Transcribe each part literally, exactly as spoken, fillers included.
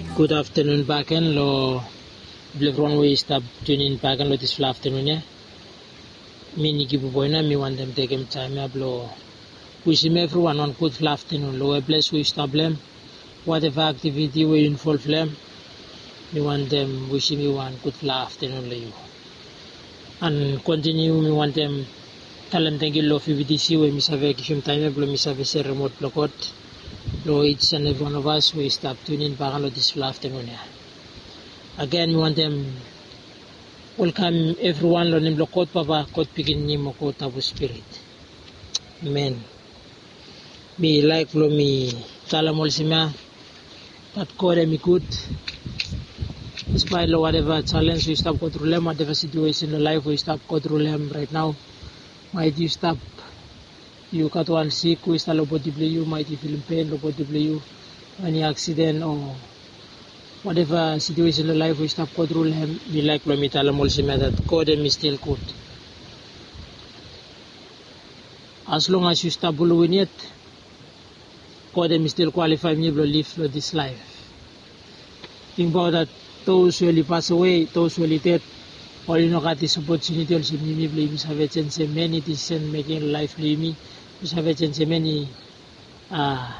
Good afternoon, Baken. Lo, everyone we stop tuning Baken lo this afternoon. Yeah, me ni gibu boy na me want them take him time. Yeah, lo, wishing everyone one good afternoon. Lo, bless we stop them. Whatever activity we involve them, me want them wishing me one good afternoon lo you. And continue me want them tell them thank you lo for V D C we miss avec him time. Yeah, lo miss avec se remote blockot. Lo, each and every one of us we stop tuning Baken lo this afternoon. Yeah. Again, we want them welcome everyone lo nimlo kot papa kot pigin ni mo ko tabu spirit. Amen. Me like lo mi tala mol sima that kore mi good. Despite lo whatever challenge we stop go through them, whatever situation in life we stop go through them right now. Might you stop you got one sick, we start lo body play you, might you feel pain lo body play you, any accident or whatever situation in life we stop go through them, we like lo mitala molsima that God is still good. As long as you stop following it, God is still qualify me to live this life. Think about that those who will pass away, those who will dead, all you know got this opportunity also me believe have a chance many decisions making life leave me, have a chance many uh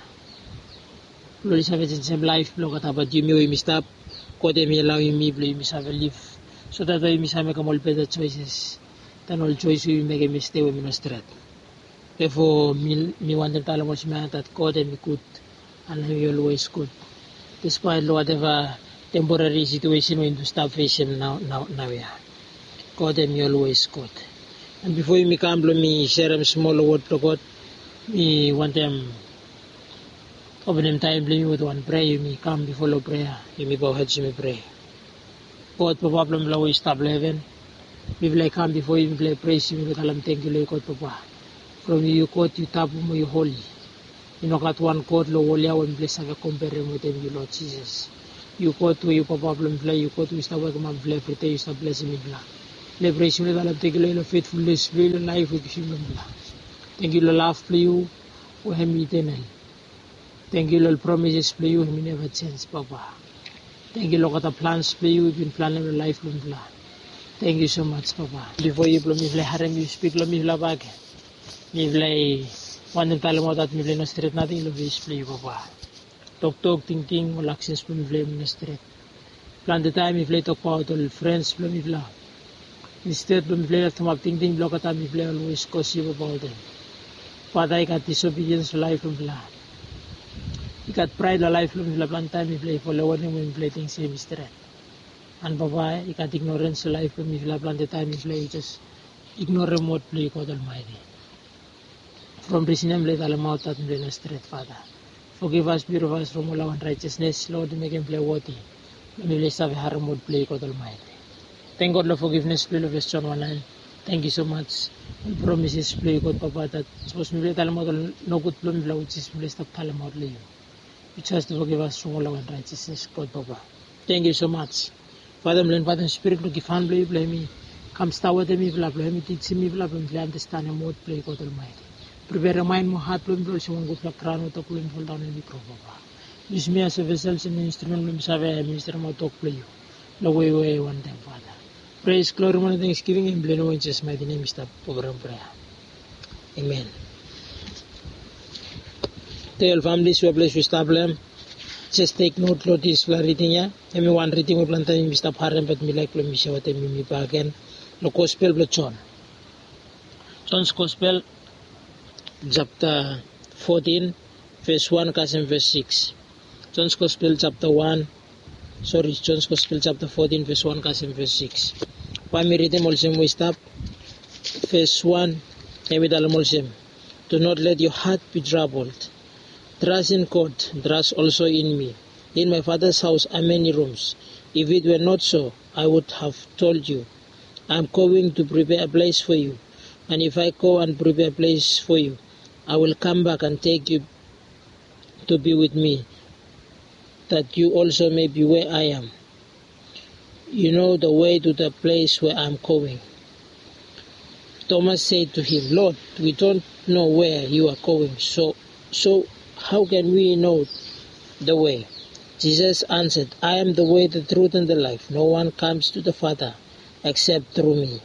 Lord have it in same life, block at about you me stop, God me allowing me blame me have a live. So that way me have make all better choices than all choices we make a mistake when we straight. Therefore me me want to tell much man that God me good and He always good. Despite whatever temporary situation we to stop facing now now now yeah. God me always good. And before me come me share a small word to God, me want them open them time play with one prayer, you may come before the prayer, you may bow heads, you may pray. God, Papa, blow we stop living. We will come before you, play praise you, we tell them thank you, God, Papa. From you, God, you tap you holy. You know, got one God, Lord, holy, and bless have a comparing with them, you, Lord Jesus. You God, to you, Papa, play, you God, we stop working, play every day, you stop blessing me, blood. Let praise you, let them thank you, Lord, faithfulness, real life with human blood. Thank you, Lord, love, play you, we have me eternal. Thank you, Lord, promises play you, we never change, Papa. Thank you, Lord, the plans play you, we've been planning a life long plan. Thank you so much, Papa. Before you blow me, play harem, you speak, lo me, back. Me play one of the that me play no street, nothing, lo me play you, Papa. Talk, talk, think, think, all actions, me play no street. Plan the time, me play talk about all friends, lo me play. Instead, lo me play left them think, think, block at time, me play always gossip about them. Father, I got disobedience, life, long plan. You got pride la life long la plan time you play for the one when you play things same straight. And Baba, you got ignorance life when you plan the time you play, you just ignore remote play God Almighty. From this name let all mouth that play straight, Father. Forgive us, purify us from all our unrighteousness, Lord, make him play worthy. Let me let's have a remote play God Almighty. Thank God for forgiveness, play of John one nine. Thank you so much. We promises play God Papa that supposed to be tell no good play which is blessed of tell out you. You just to forgive us from all our unrighteousness, God Papa. Thank you so much. Father, I'm Father and Spirit, look if hand play, play me. Come start with me, play me, teach me, play me, understand and what play God Almighty. Prepare a mind, my heart, play me, so one good luck, crown with a play, fall down in the cross, Papa. Use me as a vessel and instrument, let me serve a minister, my talk play you. The way, way, one time, Father. Praise, glory, and thanksgiving, and bless in Jesus' mighty name, is the program prayer. Amen. Tell families who are blessed with problem. Just take note of this reading ya. Emi one reading we plan time stop harem but me like me show te me bagen. Lo gospel blo John. John's gospel chapter fourteen verse one kasem verse six. John's gospel chapter one sorry John's gospel chapter fourteen verse one kasem verse six. Why me read them also we stop verse one emi dal molsem. Do not let your heart be troubled. Trust in God, trust also in me. In my Father's house are many rooms. If it were not so, I would have told you. I am going to prepare a place for you. And if I go and prepare a place for you, I will come back and take you to be with me, that you also may be where I am. You know the way to the place where I am going. Thomas said to him, Lord, we don't know where you are going, so so how can we know the way? Jesus answered, I am the way, the truth, and the life. No one comes to the Father except through me.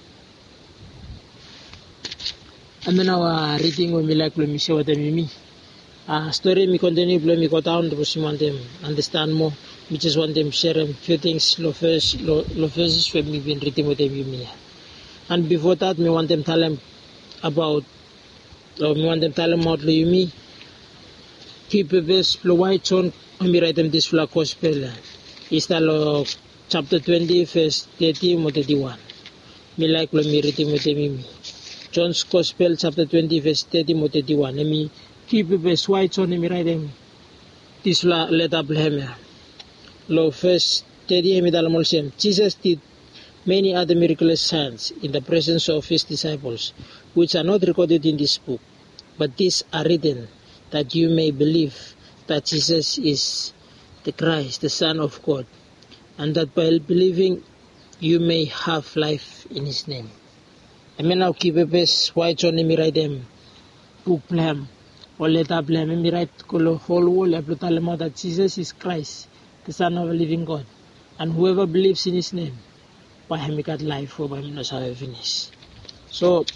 And then our reading when we like when we share with them. Uh, story me continue when we go down to want them understand more. We just want them share a few things. Lo first, lo, lo first when we been reading with them. And before that, we want them tell them about. Or we want them tell them about me. Keep a verse, lo white on. We write them this flag gospel. It's the chapter twenty, verse thirty, or thirty-one. Me like when we reading with them. John's Gospel, chapter twenty, verse thirty, or thirty-one. Let me keep a verse white on. Me write them this flag letter Blah. Lo verse thirty, me tell them Jesus did many other miraculous signs in the presence of his disciples, which are not recorded in this book, but these are written that you may believe that Jesus is the Christ, the Son of God, and that by believing you may have life in his name. I may now keep a best white on me write them book plan or letter plan. Me write the whole world that Jesus is Christ, the Son of a living God, and whoever believes in his name, by him got life, for by him knows how to finish. So,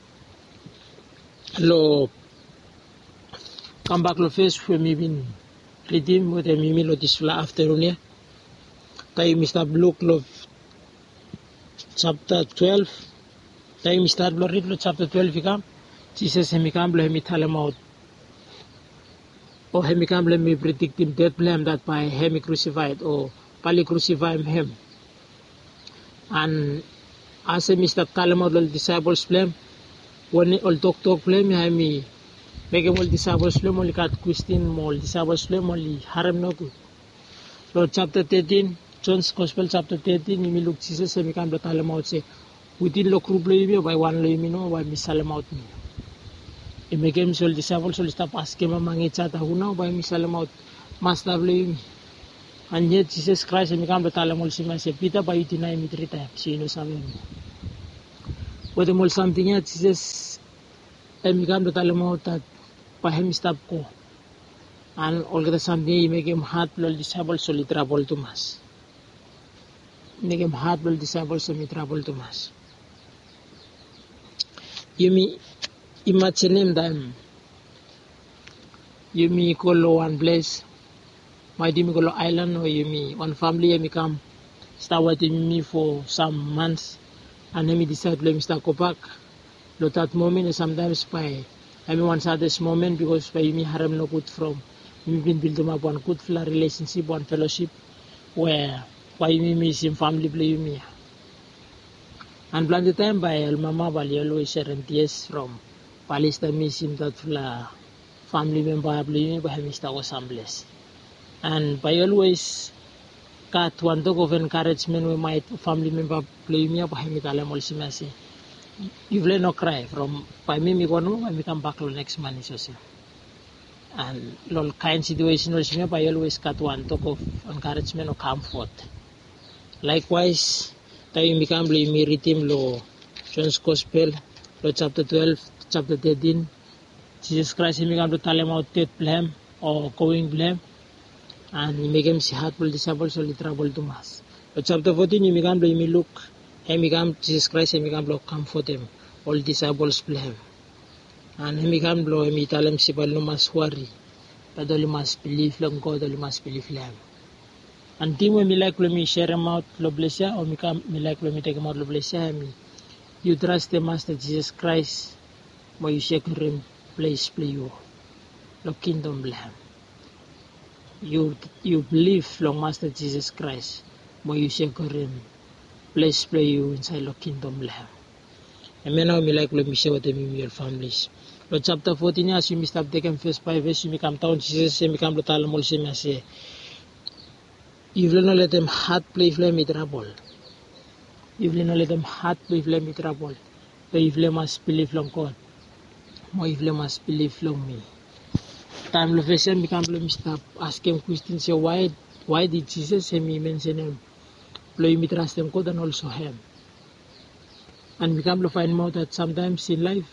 lo come back lo first when me been reading with me me lo this afternoon here. Tayo mi start look lo chapter twelve. Tayo mi start lo read lo chapter twelve ikam. Jesus hemi kam lo hemi tell him out. Or hemi kam lo hemi predict him death blame that by hemi crucified or pali crucify him. And as hemi start tell him out lo disciples blame. When all talk talk blame hemi make all disciples blame all kat question all disciples blame all harem no good. Lord chapter thirteen, John's Gospel chapter thirteen, you look Jesus hemi kam lo tell him out say within lo group lo yumi by one lo yumi no by misalem out me. I make him all disciples all stop asking him mangi chata huna by misalem out master lo yumi. And yet Jesus Christ hemi kam lo tell him all say Peter by you deny me three times. So you know sabi me. Whether more something else, Jesus, hemi kam lo tell him out that by him stop ko. And all the something you make him hard lo disciples so trouble to mas. Make him hard lo disciples so trouble to mas. You me imagine him them. You me call one place. My dimi call island or you me one family you me come start waiting me for some months and then me decide let me start go back. Lo that moment sometimes by I mean one saddest moment because by me harem no good from me been build up one good relationship, one fellowship where by me me sim family play me. And plan the time by El Mama Bali always sharing tears from Palestine me sim that fla family member play me by Mister Osambles. And by always got one talk of encouragement with my family member play me by me tell them also me say you've let no cry from by me me go no I me come back the next month so say. And lol kind situation also me by always got one talk of encouragement or comfort. Likewise tayo mi kam blame me retim lo John's Gospel lo chapter twelve chapter thirteen Jesus Christ mi kam lo tell him out death blame or going blame and he make him see heartful disciples so trouble to mass. Lo chapter fourteen mi kam blame me look he come Jesus Christ he come blow comfort him all disciples blame and he come blow he tell him si no must worry but only must believe long God only must believe him. And team when me like me share him out lo bless ya or me come me like me take him out lo bless ya me you trust the Master Jesus Christ mo you shake him place play you lo kingdom blame you you believe long Master Jesus Christ mo you shake him place play you inside the kingdom land. And now me like me share with them in your families. Lo chapter fourteen as you stop taking first five verse you come down Jesus me come to tell them also me say you will not let them heart play flame me trouble. You will not let them heart play flame me trouble. But you will must believe long God. More you will must believe long me. Time lo first me come me stop asking questions say why why did Jesus say me mention him? Lo you trust him God and also him. And we come to find out that sometimes in life,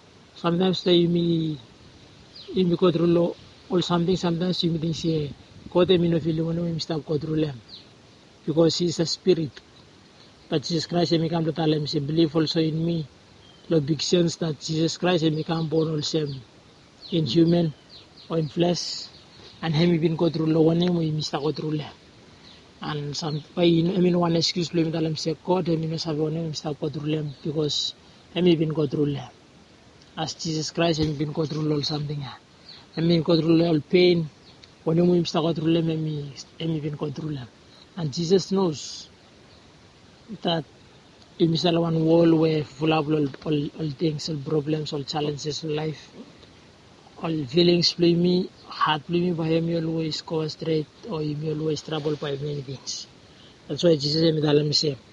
sometimes they me, you me go through law or something. Sometimes you me think say God him no feeling when we stop control him. Because he is a spirit. But Jesus Christ him come to tell him, say, believe also in me. The big sense that Jesus Christ him become born also in human or in flesh. And him been control one name we mister control him. And some I mean one excuse to tell him say God him no have one name mister control him because him been control him. As Jesus Christ him been control all something. Him been control all pain. When him mister control him him been control him. And Jesus knows that in Mister one world where full of all, all, all things, all problems, all challenges in life, all feelings play me, heart play me by him always go straight or him always trouble by many things. That's why Jesus said, let me say,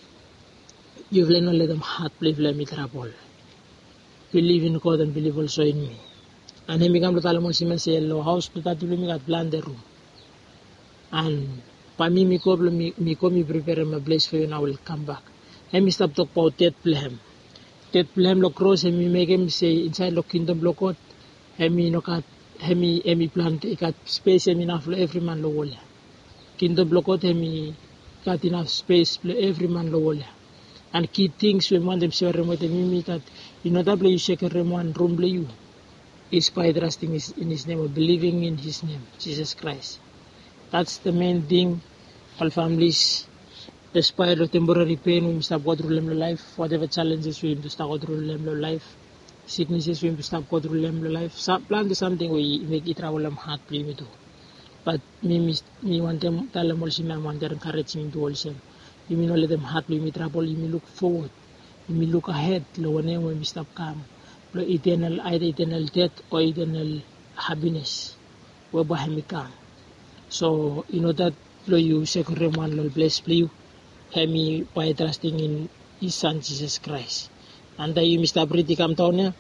you've learned to let them heart play, let me trouble. Believe in God and believe also in me. And he began to tell him, say, hello, house to that me got plan the room. And by me, me come, me, me come, me prepare my place for you and I will come back. And me stop talk about that plan. That plan lo cross and me make him say inside the kingdom lo God. And me no cat, and me, and me plant, I got space and enough for every man lo wall. Kingdom lo God and me got enough space for every man lo wall. And key things we want them share remote and me that you know that play you shake a remote rumble you. Is by trusting in his name or believing in his name, Jesus Christ. That's the main thing. All families, despite the temporary pain, we must go through them life. Whatever challenges we must go through them life. Sicknesses we must go through them life. So, plan to something we make it travel them hard play me too. But me, me want them tell them also me want them encourage me to also. You may not let them hard play me trouble. You may look forward. You may look ahead. Lo one we must stop calm. Lo eternal, either eternal death or eternal happiness. Whereby me come. So, you know that you second one will bless you, me by trusting in his son Jesus Christ. And that you Mister Pretty come down here.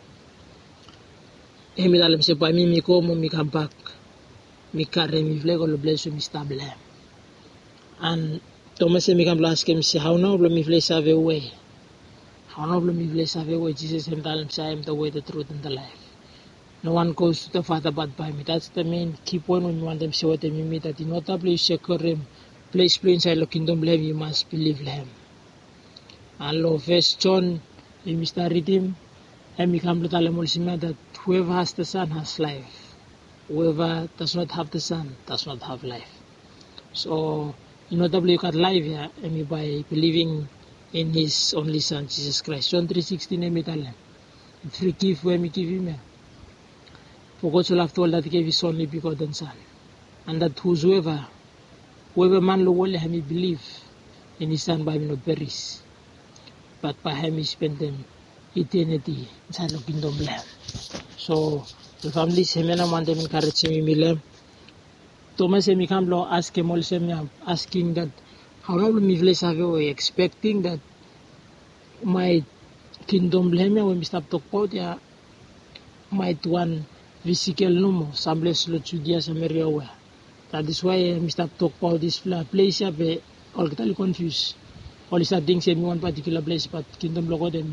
He me tell him say by me me come me come back. Me carry me flag will bless you Mister Blam. And Thomas say me come ask him say how now will me flesh have a way. How now will me flesh have a way. Jesus him tell him say I am the way, the truth and the life. No one goes to the Father but by me. That's the main key point when you want them to say what they mean that in order to secure him, place play inside the kingdom blame, you must believe him. And Lord, First John, you must read him, and we come to tell him that whoever has the Son has life. Whoever does not have the Son does not have life. So, in order to you got life here, yeah, and by believing in his only Son, Jesus Christ. John three sixteen, and we tell him, if we give, where we give him, yeah. For God so loved the world that he gave his only begotten Son, and that whosoever, whoever man lo will him believe in his Son by me not perish, but by him he spend them eternity inside the kingdom land. So the families him and I want them encourage him me Thomas him come lo ask him also asking that how long me place have you expecting that my kingdom land when we stop talk about ya might one physical no more, some place lo Judea Samaria where. That is why I stop talk about this place here, be all totally confused. All these things in one particular place, but kingdom logo than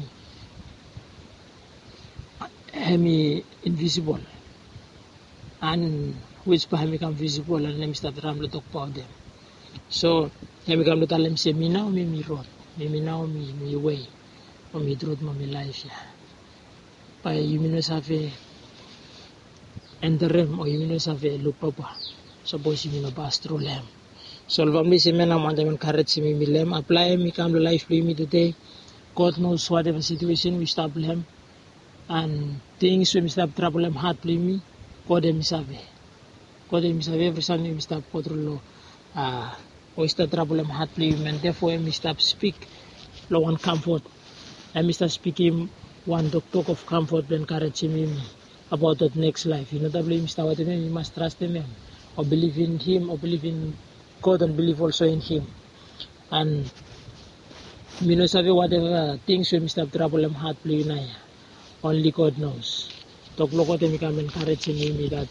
me, me invisible, and which by me come visible, and let me start ram to talk about them. So let me come to tell them say me now me me road, me me now me me way, or me road me life here. By you mean have a enter them or you mean have a look papa. Suppose you know pass through them. So family say me na want them encourage me me them apply me come to life play me today. God knows whatever situation we stop them and things we stop trouble them hard play me. God them save. God them save every Sunday we stop control uh we start trouble them hard play me and therefore we stop speak lo one comfort. And Mister speaking one talk talk of comfort and encouraging me about that next life. You know that we Mister what you must trust him. Or believe in him, or believe in God and believe also in him. And you know, whatever things we must have trouble and hard play na ya. Only God knows. Talk loko te mi come encouraging me that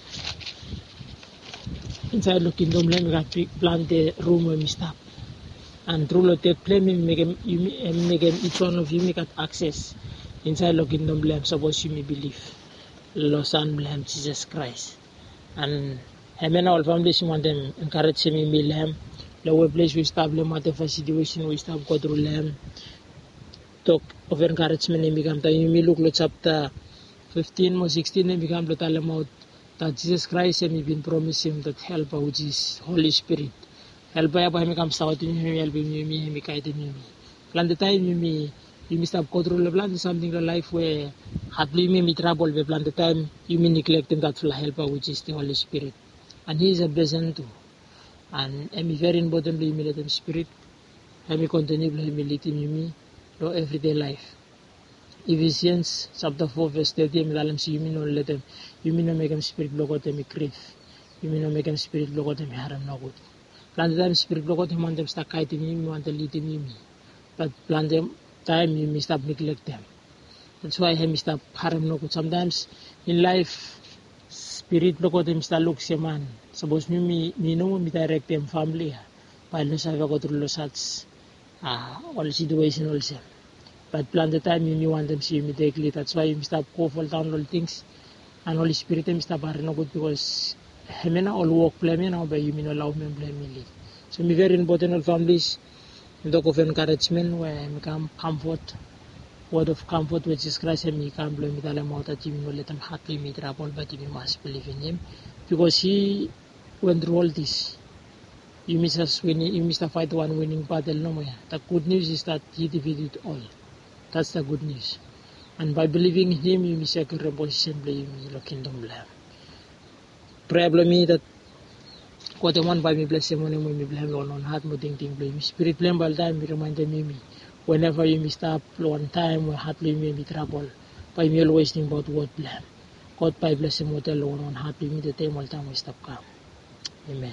inside the kingdom let me got plant the room where we stop. And through the play me make you make each one of you make access inside the kingdom let suppose you may believe. Lo Son blame Jesus Christ. And Amen. All families want them encourage me me lamb. The workplace we stop them whatever situation we stop go through lamb. Talk of encouragement in become the you look lo chapter fifteen or sixteen and become the talamouth that Jesus Christ and been promised him that helper which is Holy Spirit. Helper by him comes out in him helping me me me guide me. Plan the time you me you must have control of plan something in life where hardly me me trouble we plan the time you me neglecting that helper which is the Holy Spirit. And he is a blessing too. And I'm very importantly me let him spirit. I'm continue to humility me no everyday life. Ephesians chapter four verse thirty me dalam si you me no let them you me no make him spirit block them grief. You me no make him spirit block them haram no good. Plan the time spirit block them want them start kiting me, want to lead me. But plan them time you me stop neglect them. That's why I stop haram no good. Sometimes in life spirit block them start look si man. Suppose me me me no me direct them family. While no sa go through los hats ah all situation also. But plan the time you want them see immediately. That's why you stop go fall down all things. And Holy Spirit them stop are no good because I mean all work play me now but you mean allow me blame me. So me very important all families. Talk of encouragement where I come comfort. Word of comfort which is Christ and me can't blame me that I'm out that you will let them happily me trouble but you must believe in him. Because he went through all this. You miss us winning you missed a fight one winning battle no more. The good news is that he defeated all. That's the good news. And by believing in him, you miss a good position, blame the kingdom blame. Pray me that what the one by me bless him when me blame on heart moving thing blame. Spirit blame by the time remind me whenever you miss up one time when heart blame me trouble. By me always think about what blame. God by bless him what alone on heart blame me the time all time we stop come. Amen.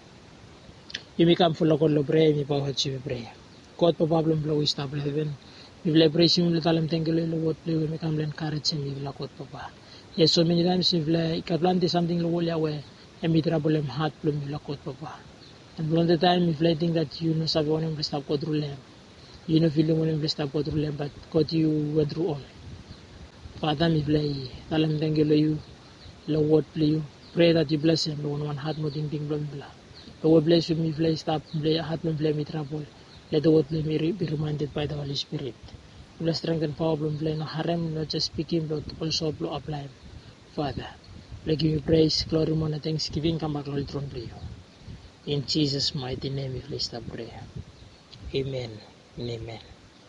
You may come for local pray, me power to pray. God problem blow we stop heaven. We will praise him, let them thank you, Lord, play, we come and encourage him, we will not papa. Yes, so many times if I plant something where and me trouble him heart, we will not papa. And from the time if I think that you know something when you stop go through them, you know feeling when you stop go through them, but God you went through all. Father, me play, tell him thank you, you, Lord, play you, pray that you bless him, Lord, one heart, moving thing, blah, blah. Lord bless you, me play, stop, play, heart, me play, me trouble. Let the word be reminded by the Holy Spirit. Bless strength and power, play no harem, not just speaking, but also apply. Father, let give you praise, glory, honor, thanksgiving, come back, Lord, throne you. In Jesus' mighty name, we place the prayer. Amen and amen.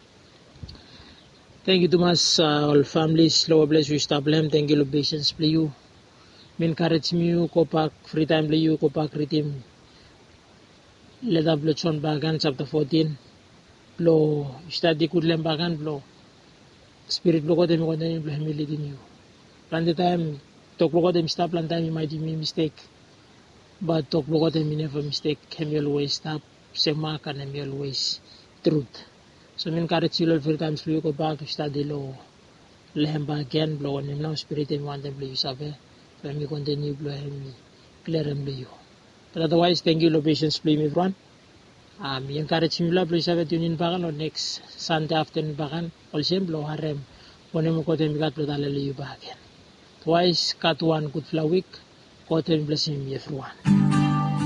Thank you to us, uh, all families. Lord bless you, stop them. Thank you, Lord, patience, play you. Me encourage me, go back, free time, play you, go back, redeem. Let up John Bagan chapter fourteen. Blow study good lem bagan blow. Spirit blow them ko dem blow humility you. Plan the time talk blow them stop plan time you might be mistake. But talk blow them never mistake. Can you always stop sema can you always truth. So me encourage you every time you go back to study law. Lehem bagan blow on him now spirit and want them blow you sabe. So me continue blow him clear him blow you. But otherwise, thank you, Lord, patience, play me, everyone. Um, encourage me, Lord, please have a tune in bagan or next Sunday afternoon bagan. Also, blow harem. When you go to me, God, blow the bagan. Twice, cut one good flower week. God, bless him, everyone.